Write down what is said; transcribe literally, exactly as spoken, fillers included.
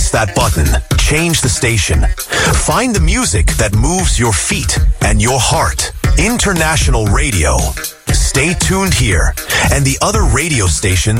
press that button. Change the station. Find the music that moves your feet and your heart. International Radio. Stay tuned here and the other radio stations